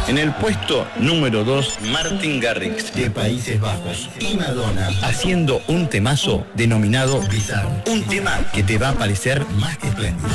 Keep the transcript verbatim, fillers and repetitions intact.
En el puesto número dos, Martin Garrix, de Países Bajos, y Madonna, haciendo un temazo denominado Bizarre. Un tema que te va a parecer Más que espléndido.